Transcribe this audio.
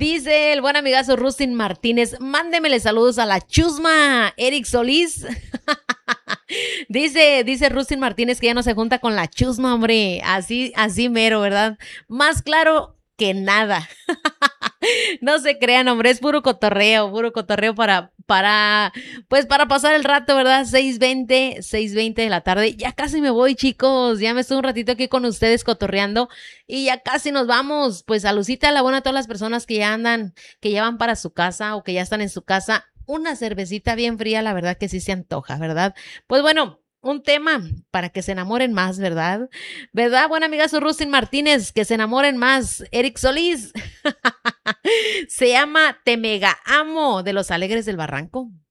Dice el buen amigazo Rustin Martínez, mándemele saludos a la chusma Eric Solís. Dice Rustin Martínez que ya no se junta con la chusma, hombre. Así mero, ¿verdad? Más claro que nada. No se crean, hombre, es puro cotorreo pues para pasar el rato, ¿verdad? 6:20 de la tarde. Ya casi me voy, chicos. Ya me estoy un ratito aquí con ustedes cotorreando y ya casi nos vamos. Pues salucita a la buena a todas las personas que ya andan, que ya van para su casa o que ya están en su casa. Una cervecita bien fría, la verdad que sí se antoja, ¿verdad? Pues bueno, un tema para que se enamoren más, ¿verdad? ¿Verdad, buena amiga su Rustin Martínez? Que se enamoren más. Eric Solís. Se llama Te Mega Amo de Los Alegres del Barranco.